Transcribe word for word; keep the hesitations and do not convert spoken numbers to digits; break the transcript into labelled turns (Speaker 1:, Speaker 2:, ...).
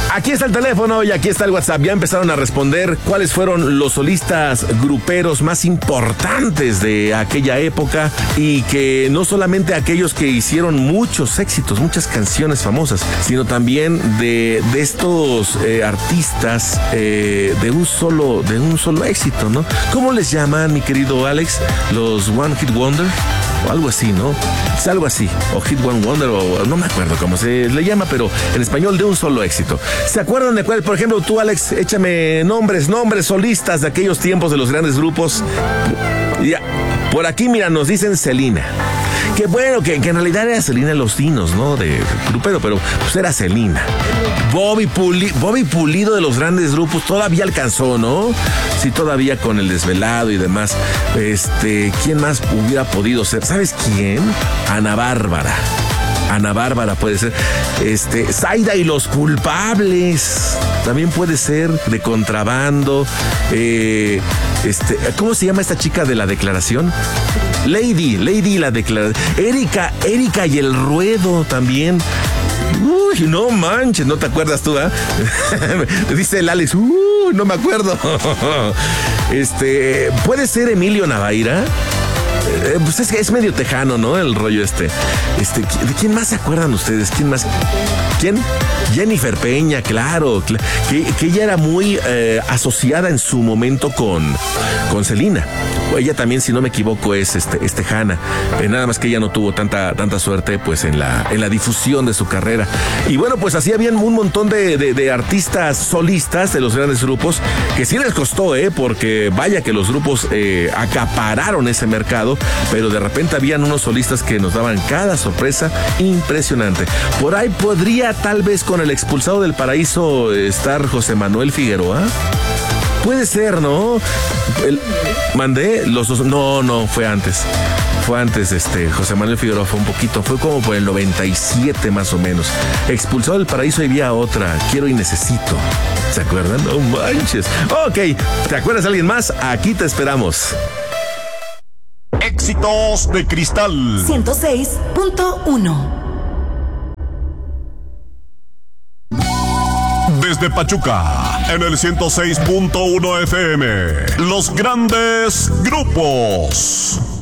Speaker 1: Aquí está el teléfono y aquí está el WhatsApp. Ya empezaron a responder cuáles fueron los solistas gruperos más importantes de aquella época y que no solamente aquellos que hicieron muchos éxitos, muchas canciones famosas, sino también de, de estos eh, artistas eh, de un solo de un solo éxito, ¿no? ¿Cómo les llaman, mi querido Alex? Los One Hit Wonder o algo así, ¿no? Es algo así, o Hit One Wonder, o no me acuerdo cómo se le llama, pero en español de un solo éxito. ¿Se acuerdan de cuál? Por ejemplo, tú, Alex, échame nombres, nombres solistas de aquellos tiempos de los grandes grupos. Ya, por aquí, mira, nos dicen Selena. Que bueno, que, que en realidad era Selena Los Dinos, ¿no? De, de grupero, pero pues era Selena. Bobby, Puli, Bobby Pulido de los grandes grupos todavía alcanzó, ¿no? Sí, todavía con el Desvelado y demás. Este, ¿quién más hubiera podido ser? ¿Sabes quién? Ana Bárbara. Ana Bárbara puede ser. Este, Zaida y los Culpables. También puede ser de Contrabando. Eh, este, ¿cómo se llama esta chica de La Declaración? Lady, Lady y La Declaración. Erika, Erika y el Ruedo también. Uy, no manches, ¿no te acuerdas tú, ah? ¿eh? Dice el Alex, uy, no me acuerdo. Este, ¿puede ser Emilio Navaira? Eh, pues es, es medio tejano, ¿no? El rollo este. Este, ¿de quién más se acuerdan ustedes? ¿Quién más? ¿Quién? Jennifer Peña, claro. Cl- que, que ella era muy eh, asociada en su momento con, con Selena. Ella también, si no me equivoco, es este, es tejana. Eh, nada más que ella no tuvo tanta, tanta suerte, pues, en la, en la difusión de su carrera. Y bueno, pues así habían un montón de, de, de artistas solistas de los grandes grupos que sí les costó, ¿eh? Porque vaya que los grupos eh, acapararon ese mercado, pero de repente habían unos solistas que nos daban cada sorpresa impresionante. Por ahí podría tal vez con El Expulsado del Paraíso estar José Manuel Figueroa. Puede ser, ¿no? El, mandé los dos. No, no, fue antes. Fue antes, este, José Manuel Figueroa fue un poquito, fue como por el noventa y siete más o menos. Expulsado del Paraíso y había otra, Quiero y Necesito. ¿Se acuerdan? No manches. Ok, ¿te acuerdas de alguien más? Aquí te esperamos.
Speaker 2: Éxitos de Cristal
Speaker 3: ciento seis punto uno.
Speaker 2: Desde Pachuca, en el ciento seis punto uno F M, los grandes grupos.